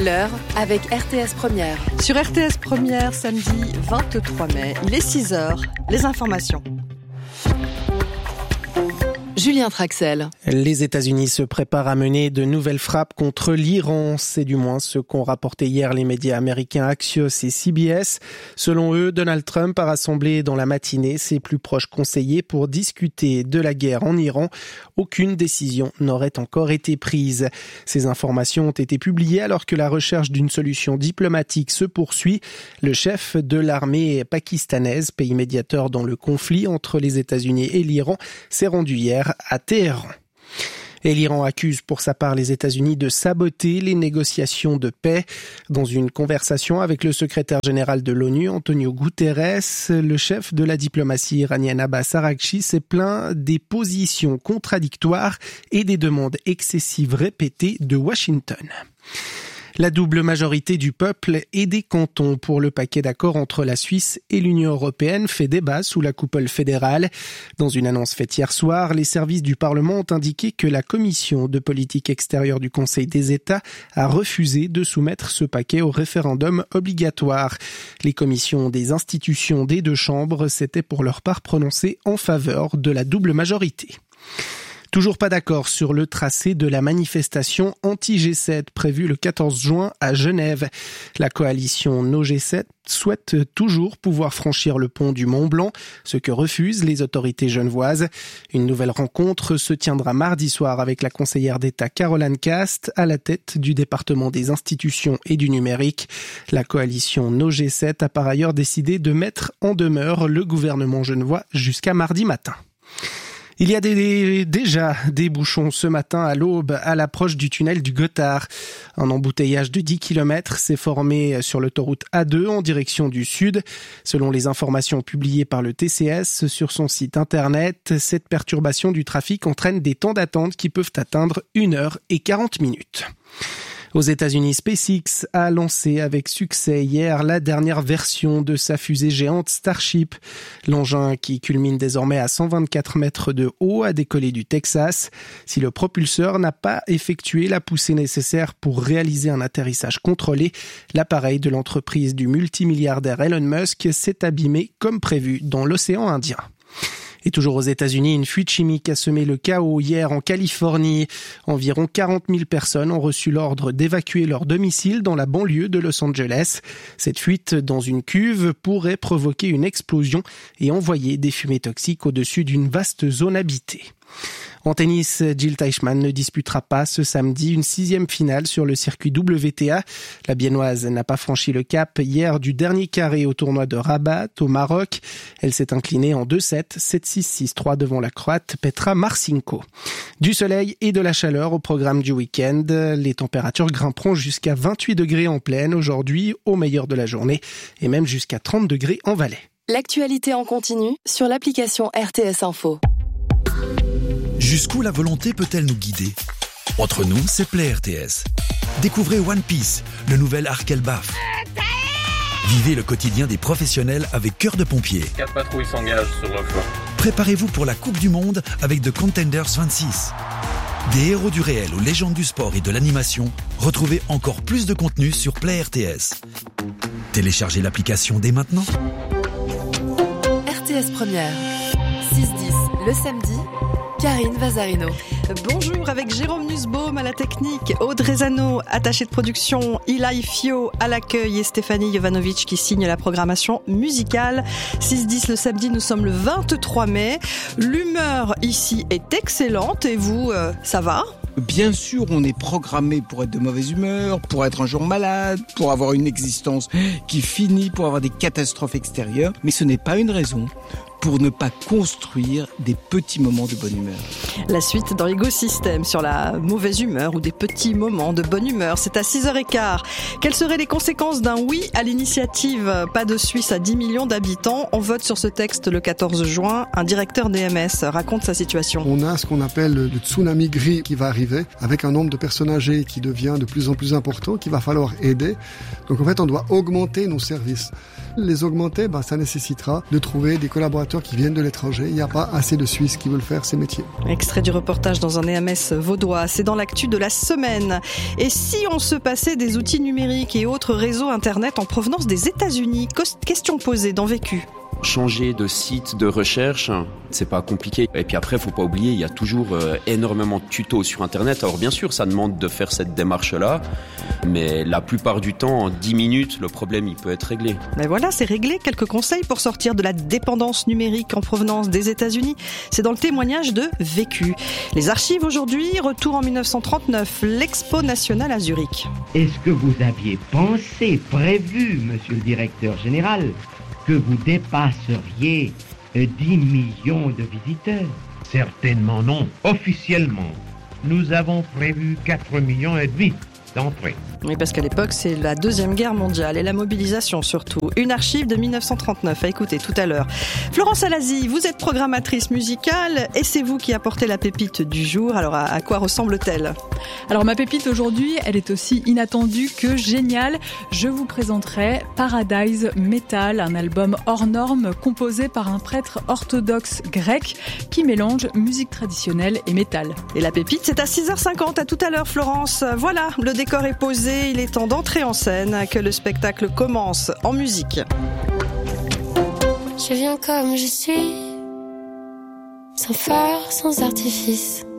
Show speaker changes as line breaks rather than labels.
L'heure avec RTS Première.
Sur RTS Première, samedi 23 mai, il est 6h, les informations.
Julien Traxel.
Les États-Unis se préparent à mener de nouvelles frappes contre l'Iran. C'est du moins ce qu'ont rapporté hier les médias américains Axios et CBS. Selon eux, Donald Trump a rassemblé dans la matinée ses plus proches conseillers pour discuter de la guerre en Iran. Aucune décision n'aurait encore été prise. Ces informations ont été publiées alors que la recherche d'une solution diplomatique se poursuit. Le chef de l'armée pakistanaise, pays médiateur dans le conflit entre les États-Unis et l'Iran, s'est rendu hier à Téhéran. Et l'Iran accuse pour sa part les États-Unis de saboter les négociations de paix. Dans une conversation avec le secrétaire général de l'ONU, Antonio Guterres, le chef de la diplomatie iranienne Abbas Araghchi s'est plaint des positions contradictoires et des demandes excessives répétées de Washington. La double majorité du peuple et des cantons pour le paquet d'accords entre la Suisse et l'Union européenne fait débat sous la coupole fédérale. Dans une annonce faite hier soir, les services du Parlement ont indiqué que la commission de politique extérieure du Conseil des États a refusé de soumettre ce paquet au référendum obligatoire. Les commissions des institutions des deux chambres s'étaient pour leur part prononcées en faveur de la double majorité. Toujours pas d'accord sur le tracé de la manifestation anti-G7 prévue le 14 juin à Genève. La coalition No G7 souhaite toujours pouvoir franchir le pont du Mont Blanc, ce que refusent les autorités genevoises. Une nouvelle rencontre se tiendra mardi soir avec la conseillère d'État Caroline Cast à la tête du département des institutions et du numérique. La coalition No G7 a par ailleurs décidé de mettre en demeure le gouvernement genevois jusqu'à mardi matin. Il y a déjà des bouchons ce matin à l'aube à l'approche du tunnel du Gothard. Un embouteillage de 10 km s'est formé sur l'autoroute A2 en direction du sud. Selon les informations publiées par le TCS sur son site internet, cette perturbation du trafic entraîne des temps d'attente qui peuvent atteindre 1h40. Aux États-Unis, SpaceX a lancé avec succès hier la dernière version de sa fusée géante Starship. L'engin, qui culmine désormais à 124 mètres de haut, a décollé du Texas. Si le propulseur n'a pas effectué la poussée nécessaire pour réaliser un atterrissage contrôlé, l'appareil de l'entreprise du multimilliardaire Elon Musk s'est abîmé comme prévu dans l'océan Indien. Et toujours aux États-Unis, une fuite chimique a semé le chaos hier en Californie. Environ 40 000 personnes ont reçu l'ordre d'évacuer leur domicile dans la banlieue de Los Angeles. Cette fuite dans une cuve pourrait provoquer une explosion et envoyer des fumées toxiques au-dessus d'une vaste zone habitée. En tennis, Jil Teichmann ne disputera pas ce samedi une 6e finale sur le circuit WTA. La Biennoise n'a pas franchi le cap hier du dernier carré au tournoi de Rabat au Maroc. Elle s'est inclinée en 2-7, 7-6, 6-3 devant la Croate Petra Marcinko. Du soleil et de la chaleur au programme du week-end. Les températures grimperont jusqu'à 28 degrés en plaine aujourd'hui au meilleur de la journée et même jusqu'à 30 degrés en Valais.
L'actualité en continu sur l'application RTS Info.
Jusqu'où la volonté peut-elle nous guider ? Entre nous, c'est Play RTS. Découvrez One Piece, le nouvel arc Elbaf. Vivez le quotidien des professionnels avec cœur de pompier.
4 patrouilles s'engagent sur le flanc.
Préparez-vous pour la Coupe du Monde avec The Contenders 26. Des héros du réel aux légendes du sport et de l'animation, retrouvez encore plus de contenu sur Play RTS. Téléchargez l'application dès maintenant.
RTS Première. 6-10 le samedi. Karine Vazarino.
Bonjour, avec Jérôme Nussbaum à la technique, Aude Rezano, attachée de production, Ilaï Fio à l'accueil et Stéphanie Jovanovic qui signe la programmation musicale. 6-10 le samedi, nous sommes le 23 mai. L'humeur ici est excellente et vous, ça va ?
Bien sûr, on est programmé pour être de mauvaise humeur, pour être un jour malade, pour avoir une existence qui finit, pour avoir des catastrophes extérieures, mais ce n'est pas une raison pour ne pas construire des petits moments de bonne humeur.
La suite dans l'écosystème sur la mauvaise humeur ou des petits moments de bonne humeur, c'est à 6h15. Quelles seraient les conséquences d'un oui à l'initiative Pas de Suisse à 10 millions d'habitants ? On vote sur ce texte le 14 juin. Un directeur DMS raconte sa situation.
On a ce qu'on appelle le tsunami gris qui va arriver, avec un nombre de personnes âgées qui devient de plus en plus important, qu'il va falloir aider. Donc en fait, on doit augmenter nos services. Les augmenter, ça nécessitera de trouver des collaborateurs collaborateurs qui viennent de l'étranger. Il n'y a pas assez de Suisses qui veulent faire ces métiers.
Extrait du reportage dans un EMS vaudois. C'est dans l'actu de la semaine. Et si on se passait des outils numériques et autres réseaux Internet en provenance des États-Unis? Question posée dans Vécu.
Changer de site de recherche, c'est pas compliqué. Et puis après, faut pas oublier, il y a toujours énormément de tutos sur Internet. Alors bien sûr, ça demande de faire cette démarche-là, mais la plupart du temps, en 10 minutes, le problème, il peut être réglé.
Mais voilà, c'est réglé. Quelques conseils pour sortir de la dépendance numérique en provenance des États-Unis. C'est dans le témoignage de Vécu. Les archives aujourd'hui, retour en 1939, l'Expo nationale à Zurich.
Est-ce que vous aviez pensé, prévu, monsieur le directeur général, que vous dépasseriez 10 millions de visiteurs?
Certainement non. Officiellement, nous avons prévu 4,5 millions d'entrées.
Oui, parce qu'à l'époque, c'est la Deuxième Guerre mondiale et la mobilisation surtout. Une archive de 1939 à écouter tout à l'heure. Florence Alazi, vous êtes programmatrice musicale et c'est vous qui apportez la pépite du jour. Alors, à quoi ressemble-t-elle?
Alors, ma pépite aujourd'hui, elle est aussi inattendue que géniale. Je vous présenterai Paradise Metal, un album hors norme composé par un prêtre orthodoxe grec qui mélange musique traditionnelle et métal.
Et la pépite, c'est à 6h50. À tout à l'heure, Florence. Voilà, le décor est posé. Il est temps d'entrer en scène, que le spectacle commence en musique.
Je viens comme je suis, sans phare, sans artifice.